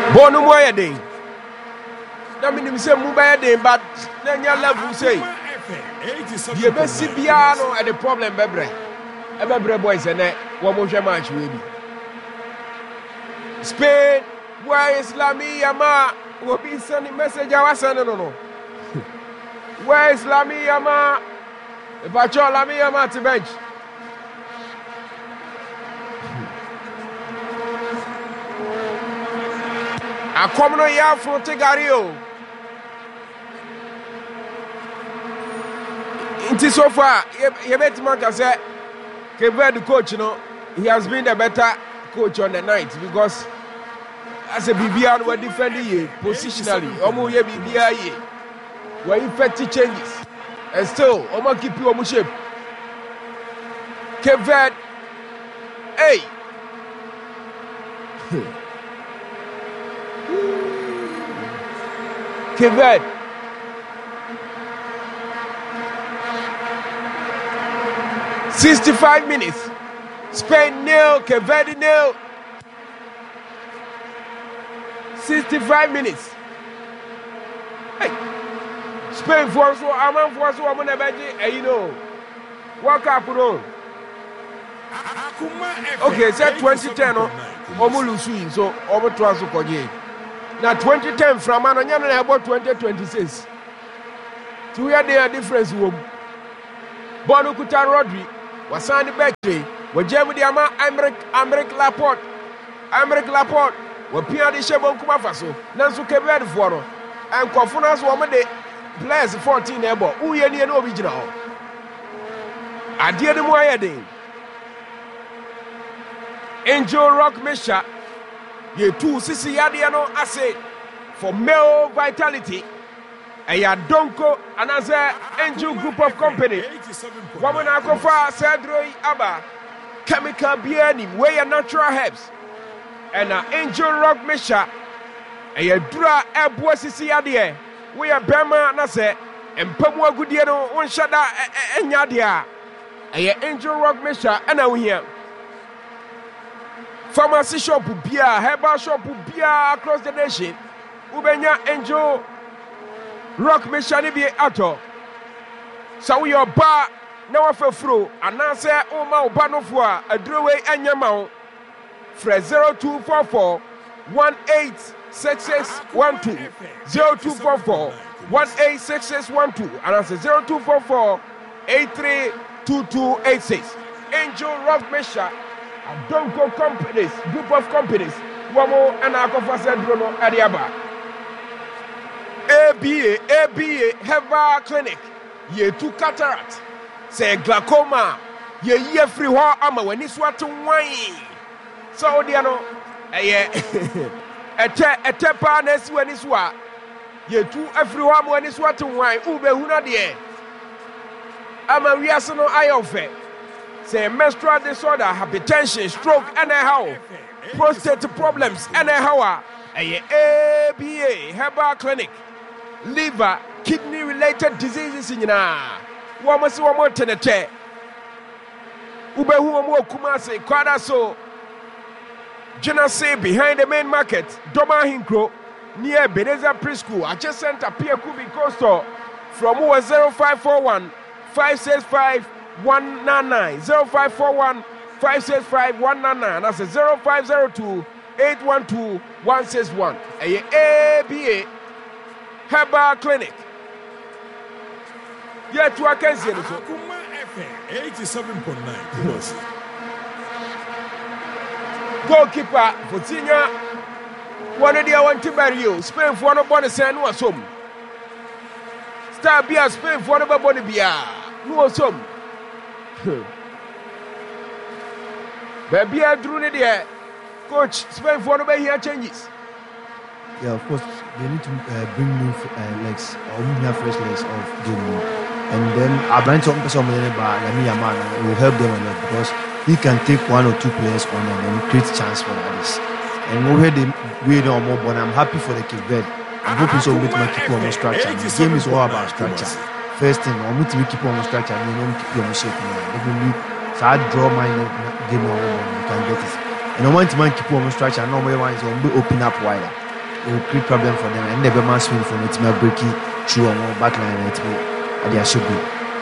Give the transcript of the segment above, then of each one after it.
Bonu moya day. Na minim say mobile day, but nanya level say. The best CBR at the problem bebre. Bebre boys and one more match will be. Spain, where is Lami Yama? Will be sending message. I was sending no. Where is Lami Yama? If I show Lami Yama to bench. A common year for Tegario. Into so far, you bet Mark say, the coach, you know, he has been the better coach on the night because as a BBR were defending you positionally, almost ye BBR where effective changes and still almost keep you on shape. Kevin, hey. Kevin. $65 minutes. Spain nil, Kevin nil. 65 minutes. Hey. Spain for so Aman for so I'm and you know. What happened on? Okay, said 2010 Omulusu so over transfer Koje. Now 2010 from Ananya about 2026. So we are there difference room. Bono Kutan Rodri was signed back to Germany ama Americ Laporte. We Pia de Chebon Kumafaso. Nansu Kevin for and Kofunas woman de players 14 ebo. Who ye near no original. I dear the Moya day. Angel Rock Mesha. Ye two Sisi Yadiano assay for male vitality. Eya Donko and as Angel Group of Company. Woman Akofa Cedroy Abba. Chemical Biani, way a natural herbs. And Angel Rock Mesha. Eya Dura Ebwa Sisi Yadie. We are Bema Nase. And Pamwa Gudiano, one shada and Yadia. Eya Angel Rock Mesha, and now here. Pharmacy shop beer, herbal shop beer across the nation. Ubenya Angel Rock Meshani be ato. So we are bar now for fro and now say Oma Banofua a draway and Yamau Fred 0244 186612 0244 186612 and I say 0244 832286 Angel Rock Mesha. Don't go companies, group of companies. Wamo and Akofa Bruno Adiaba. ABA, Herbal Clinic. Ye two cataract. Say glaucoma. Ye free war ama when it's what to wine. So, Diano, a tepa ness when it's what. Ye two every one when it's what to wine. Ube huna de. Ama we are so no eye of it. Say menstrual disorder, hypertension, stroke, anyhow, prostate problems, anyhow, ABA, Herbal Clinic, liver, kidney related diseases in one more tenete. Ubehu Kumase, Kwadaso, Jenase behind the main market, Doma Hinkro, near Beneza Preschool, adjacent to Pierre Kubi Coastal, from 0541 565 199 0541 565 199. That's 0502 812 161. ABA Herbal Clinic. Yeah, to a Kenzie. 87.9. Goalkeeper for senior. One of the one to bury you. Spain for no bonus and no some. Star Bia Spain for no body Bia. No some. Baby, I drew it there. Coach, Spain for the here changes. Yeah, of course, they need to bring new legs or fresh legs of game. And then I branch on someone about Lami Yaman will help them a lot because he can take one or two players on and create chance for others. And over the way no more, but I'm happy for the Quebec. I'm hoping so with my keep on structure. The game is all about structure. First thing, I'm going to keep on structure and then keep on shape. Definitely, so I draw my game on you can get it. And I want to keep on structure. No way one is going to open up wider. it will create problem for them, and never man swing from it, may break it through a more backline at me. And they should be.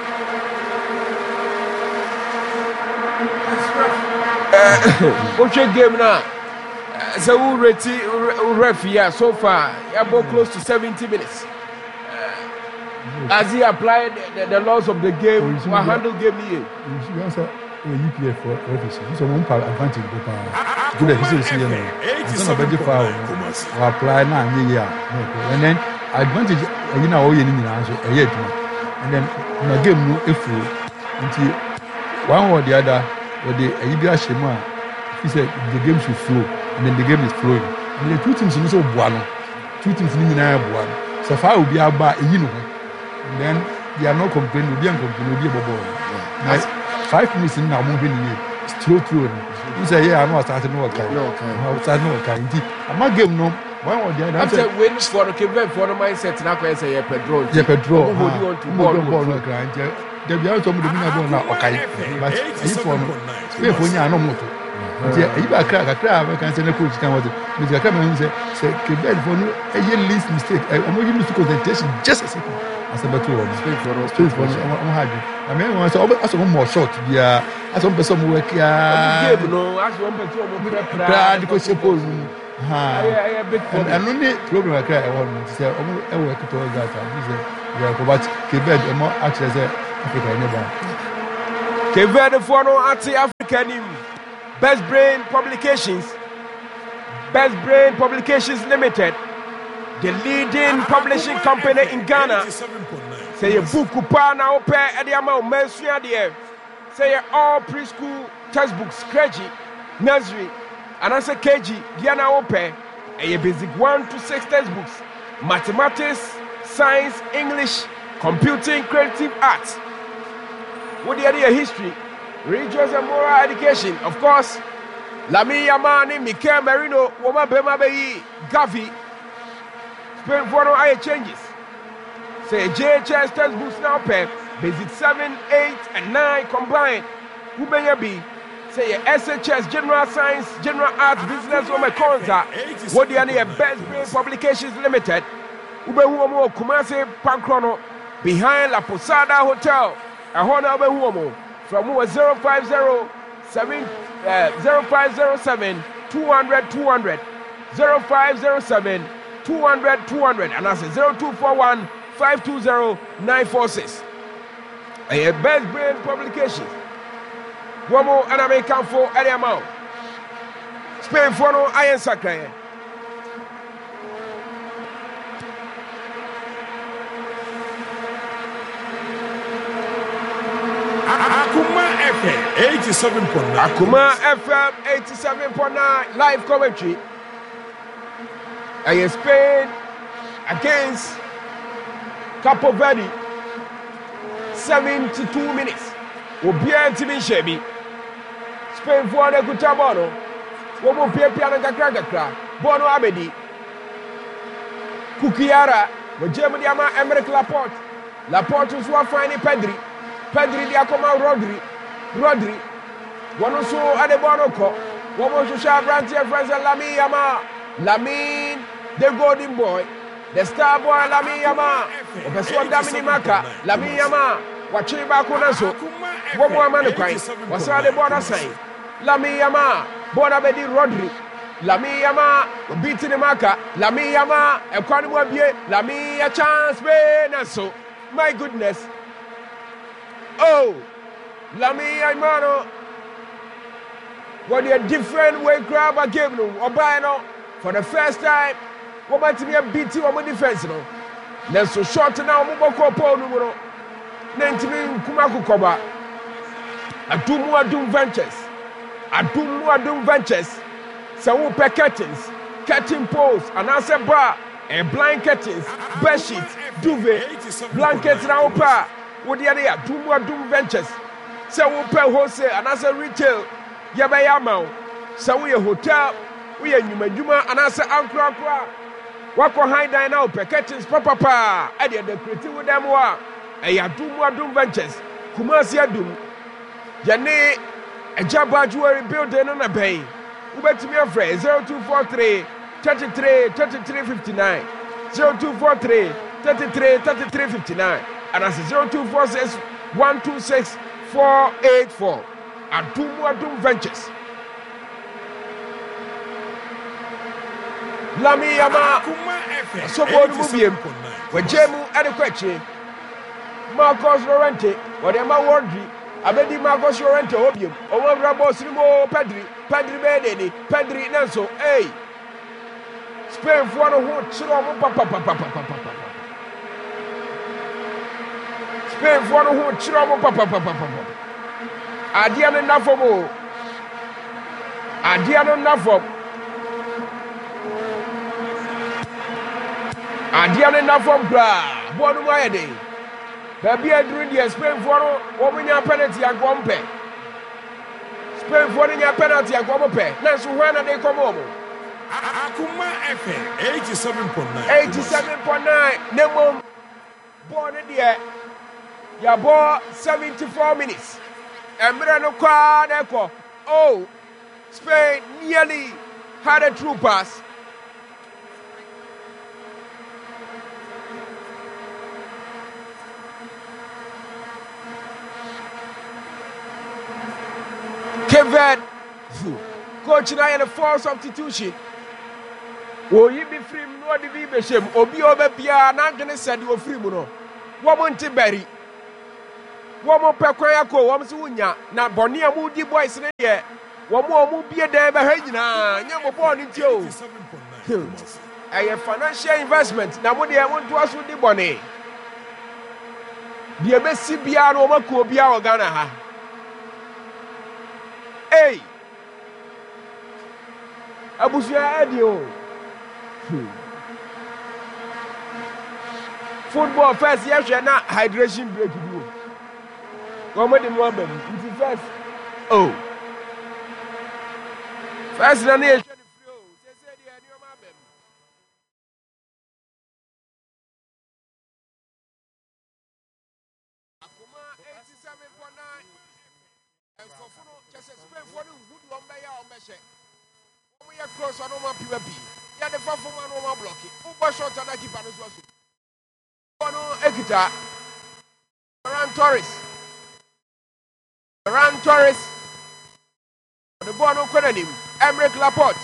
What's your game now? So who referee so far? You about close to 70 minutes. As he applied the laws of the game, what handle game here? You answer UPF for referee. So one part advantage go pa. Good efficiency you know. So no beji foul. We apply now and then advantage you know all you need na so e adwuma. And then na game no efu until one or the other or the Ibia Shema, he said the game should flow, and then the game is flowing. And the two teams in so buano, two teams in buano. So far will be about you know, and then they are not complaining, we are complaining, we are bubble. 5 minutes in now moving in it, through. You say, yeah, I'm not starting no kind. I'm starting no kind. I'm not game no. One or the other. I'm saying win for the Quebec for the mindset. Now I say Pedro. Yeah, Pedro. Who do you want to ball no grind? They be out to me now. Okay, but if for we for you no moto. Yeah, you back crack. I can say the coach can what. Mr. Cameron say Quebec for no a least mistake. I'm going to concentration just a second. As a better one. Space for I'm hard. I mean, I saw more short. Yeah, as one person work. Yeah, no, as one person proud because suppose. And only problem I cry. I want to say, I work to all that. I say, but Quebec, more actually say Africa never. Quebec for no anti-African. Best Brain Publications Limited, the leading publishing company in Ghana. Say a book na ope ediama mensuya there. Say all preschool textbooks, KG, nursery, and I say KG, Diana ope, a basic 1 to 6 textbooks, mathematics, science, English, computing, creative arts. What the idea history, religious and moral education, of course. Lami Yamani, Mikael Merino, Woma Bema Bayi, Gavi. Spain for no eye changes. Say JHS textbooks now pay basic 7, 8, and 9 combined. Who may you be? Say SHS General Science, General Arts, Business Woman Conza. What the idea Best Brain Publications Limited. Ube Huomo Kumase Pankrono behind La Posada Hotel. A Hona Ube Huomo from 0507 200 200 0507 200 200 and that's 0241 520 946. A Best Brain Publications. Womo and American for area mount. Spain for no iron sacre. Akuma FM 87.9. Akuma FM 87.9 live commentary. And Spain against Capo Verde. 72 minutes. Obia Timin Shebi. Spain for the Gutabono. Womo Piano Kakra. Bono Abedi. Kukiara. But Germany Ama Emmerich Laporte. Laporte was one fine Pedri. Pedri Diakoma Rodri. One also Adebonoko. One more Shusha Brantia friends and Lami Yama. Lamin, the golden boy. The star boy Lami Yama. Opeswa Damini Maka. Lami Yama. Wachiba Kunaso. One more Manukai. What's all the border saying? Lami Yama. Bona Bedi Rodri. Lami Yama. Beating the Maka. Lami Yama. A Quanwabie. Lami a chance. Naso. My goodness. Oh, Lami Aimano. What a different way grab a game no Obaino for the first time. What about to be a beating on defense no? Then so short now Muboko Paul no. Nentimi Kumaku Koba. Adum Ventures. So pe curtains, curtain poles, and answer bar, and blind curtains, bed sheets, duvet, blankets now pa. What the other Doom Ventures. So we pay wholesale and as a retail. Yabayama. So we a hotel. We a Numa and as a Ankra. Wako high dine out, curtains, papa. I did the creative with them. A Doom Ventures. Kumasia Doom. Jane, a Jabba jewelry building on a bay. Who bet to me a phrase 0243 33 59 0243 33 59 and as 0246 126 484 Adum Ventures. Lami Yama so bon mubiem we jemu adekwachi Marcus Llorente whatever wordry abedi Marcus Llorente obiem owura boss ni mo Pedri bedeni Pedri nanso hey Spain for no ho chiro mo papa Spain for no ho chiro mo papa adia no nafom o adia no nafom adia no nafom bra bonu mo ayede baby adru die Spain for no wo munya penalty ankompe Spain for no nya penalty ankompe na so hwa na dey komo mo Akuma FM 87.9 Nemo born there ya ball 74 minutes Emre no kwa neko oh Spain nearly had a true pass Kevin coach na in a full substitution wo yi bi free no de bi be shem obi oba bia na dwene sade wo free mu no wo mo nti bari wo mo pekwan akọ wo mo se wunya na bone amu di boys ne de wo mo bie dan ba ha nyina nya mo ball nti o aye financial investment na mo de mo nto aso di bone de be si bia no mo ko bia o Ghana ha hey abusia edio football first yes na hydration break do come dey mo bam nti first oh first na dey free oh say dey ani o ma bam Akuma 87.9 and for funo just Spain for the good one by ya o meshe we are cross on my PVP ya the fafo man o ma block uba shot na keeper no so Bono Ekita Ferran Torres the Bono Kwenanim Emerick Laporte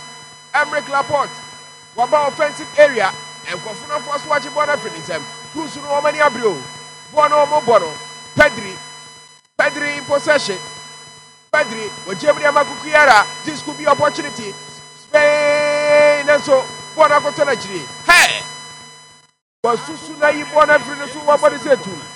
waba offensive area and Kofuna first watch Bono finish them Cruise no many abro Bono Pedri in possession Pedri with Jebri Amakukiara this could be opportunity Spain and so Bono Kotelachiri hey Wasusu na yi bona free no so wa body say tu